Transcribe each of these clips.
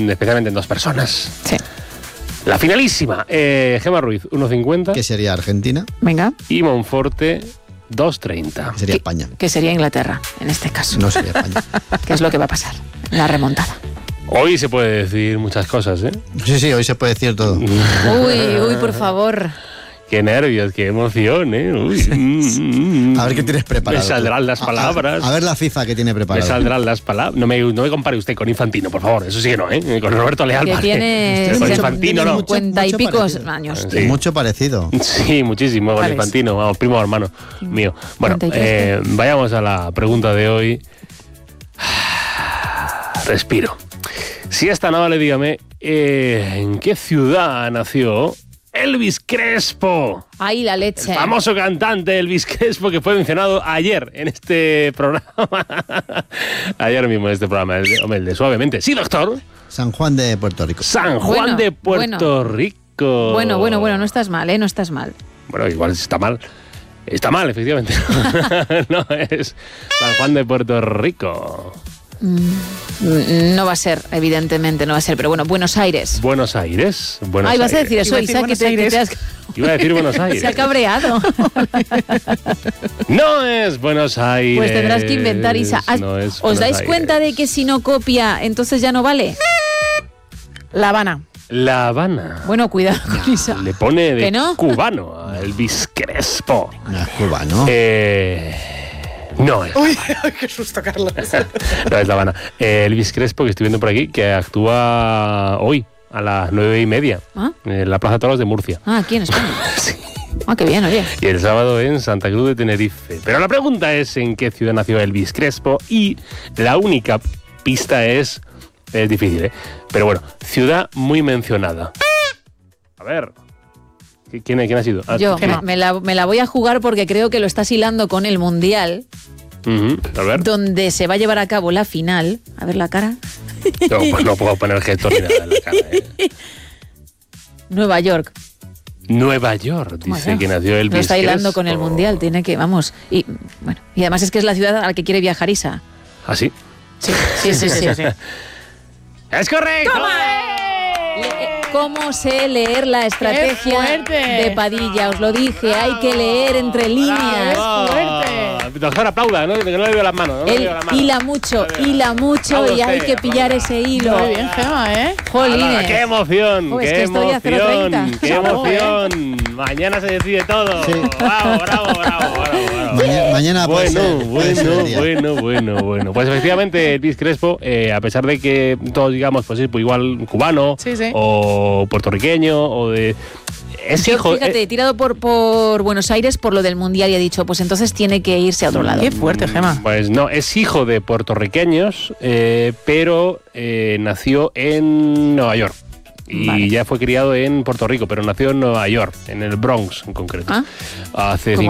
especialmente en dos personas. Sí. La finalísima, Gemma Ruiz, 1,50. Que sería Argentina. Venga. Y Monforte, 2,30. Que sería España. Que sería Inglaterra, en este caso. No sería España. ¿Qué es lo que va a pasar? La remontada. Hoy se puede decir muchas cosas, ¿eh? Sí, hoy se puede decir todo. Uy, por favor. Qué nervios, qué emoción, ¿eh? Uy. A ver qué tienes preparado. Me saldrán las palabras. A ver la FIFA que tiene Me preparado. saldrán las palabras. No me compare usted con Infantino, por favor. Eso sí que no, ¿eh? Con Roberto Leal. Que vale. tiene Con Infantino, no. 50 y mucho pico parecido. años. Sí. Mucho parecido. Sí, muchísimo con ¿Cuál es? Infantino, vamos, primo hermano mío. Bueno, 53. vayamos a la pregunta de hoy. Respiro. Si es tan amable, dígame, ¿en qué ciudad nació Elvis Crespo? Ahí la El leche. famoso cantante Elvis Crespo, que fue mencionado ayer en este programa. Ayer mismo en este programa, el de Suavemente. Sí, doctor. San Juan de Puerto Rico. San Juan Bueno, de Puerto Rico. Bueno, no estás mal, no estás mal. Bueno, igual está mal. Está mal, efectivamente. No, es San Juan de Puerto Rico. No va a ser, evidentemente no va a ser, pero bueno, Buenos Aires. Buenos Aires. Buenos Ay, vas a Aires. decir eso, Iba a decir Isa, que Buenos te Aires. has... Iba a decir Buenos Aires. Se ha cabreado. No es Buenos Aires. Pues tendrás que inventar, Isa. No es ¿Os Buenos dais Aires. cuenta de que si no copia, entonces ya no vale? La Habana. La Habana. Bueno, cuidado con Isa. Le pone de ¿Que no? cubano a Elvis Crespo. No es cubano. No es. Uy, qué susto, Carlos. No es La Habana. Elvis Crespo, que estoy viendo por aquí, que actúa hoy a las 9:30 ¿Ah? en la Plaza de Toros de Murcia. Ah, aquí en España. Sí. Ah, qué bien, oye. Y el sábado en Santa Cruz de Tenerife. Pero la pregunta es en qué ciudad nació Elvis Crespo, y la única pista es difícil, ¿eh? Pero bueno, ciudad muy mencionada. A ver, ¿quién ha sido? Ah, Yo Gemma. me la voy a jugar porque creo que lo estás hilando con el Mundial, A ver, donde se va a llevar a cabo la final. A ver la cara. no, pues no puedo poner gestos ni nada en la cara, ¿eh? Nueva York. Nueva York, dice Bueno, que nació Elvis lo está hilando Crespo. con el Mundial, tiene que, vamos. Y bueno, y además es que es la ciudad a la que quiere viajar Isa. ¿Ah, sí? Sí. ¡Es correcto! ¿Cómo sé leer la estrategia fuerte! de Padilla? Os lo dije, hay que leer entre líneas. ¡Bravo! fuerte! Doctor, aplauda, ¿no? Que no le veo las manos. No le Él veo las manos. hila mucho Aplauda y hay usted, que pillar aplauda. ese hilo. Muy bien, Gema, ¿eh? Jolines. ¡Qué emoción! Oh, es ¡Qué que estoy a emoción! 0,30. ¡Qué emoción! Mañana se decide todo. Sí. Bravo. Mañana puede ser Bueno. Pues efectivamente, Elvis Crespo, a pesar de que todos digamos, pues igual cubano, Sí. o puertorriqueño, o de... Es Yo, hijo... fíjate, he tirado por Buenos Aires por lo del Mundial y he dicho, pues entonces tiene que irse a otro lado. Qué fuerte, Gema. Pues no, es hijo de puertorriqueños, pero nació en Nueva York. Y Vale. ya fue criado en Puerto Rico, pero nació en Nueva York, en el Bronx en concreto. Hace Como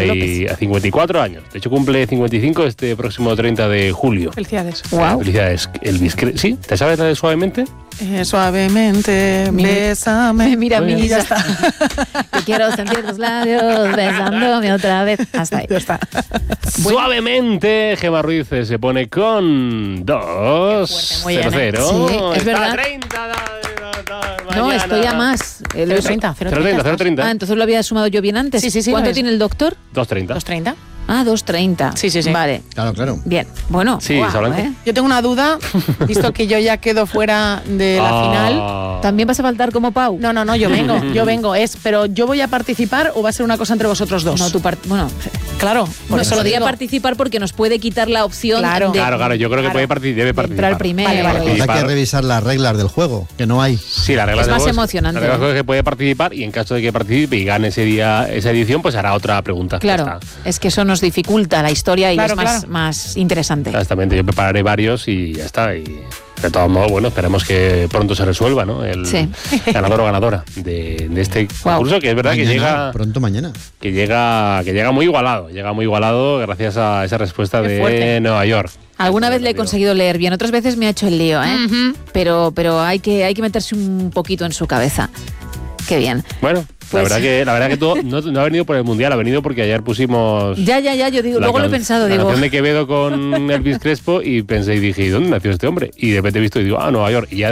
54 años. De hecho, cumple 55 este próximo 30 de julio. Felicidades. Guau. Felicidades, Elvis Crespo. ¿Sí? ¿Te sabes la de Suavemente? Suavemente, bésame. Mira, Muy bien. ya está. Que quiero sentir tus labios besándome otra vez. Hasta ahí. Ya está. Suavemente, Gemma Ruiz se pone con 2 Muy bien, 0-0. Sí, es Está verdad. 30. No, estoy a más. 0,30. 0,30. Ah, entonces lo había sumado yo bien antes. Sí, ¿Cuánto lo es. tiene el doctor? 2.30. 2,30. Ah, 2.30. Sí. Vale, Claro. bien. Bueno, Sí, guau, Solante. Yo tengo una duda, visto que yo ya quedo fuera de la final. ¿También vas a faltar como Pau? No, yo vengo. Pero ¿yo voy a participar o va a ser una cosa entre vosotros dos? No, bueno, Claro, por no eso solo lo podría digo. participar porque nos puede quitar la opción Claro. de Claro, yo creo que Claro. debe participar. entrar primero. Vale. Habrá que revisar las reglas del juego, que no hay. Sí, la regla Es de más juego emocionante. La regla de juego es que puede participar, y en caso de que participe y gane ese día esa edición, pues hará otra pregunta. Claro, Ya está. es que eso nos dificulta la historia y Claro, es más, claro. más interesante. Exactamente, yo prepararé varios y ya está. Y de todos modos, bueno, esperemos que pronto se resuelva, ¿no? El Sí. ganador o ganadora de este Guau. concurso, que es verdad Pronto mañana. que llega muy igualado gracias a esa respuesta Qué de fuerte. Nueva York. Alguna vez le he Digo. conseguido leer bien, otras veces me ha hecho el lío, ¿eh? Pero hay que meterse un poquito en su cabeza. Qué bien. Bueno, Pues- la verdad que todo no ha venido por el Mundial, ha venido porque ayer pusimos Ya, yo digo, la luego lo he can- pensado, la digo, canción de Quevedo con Elvis Crespo, y pensé y dije, ¿y dónde nació este hombre? Y de repente he visto y digo, Nueva York. Y ya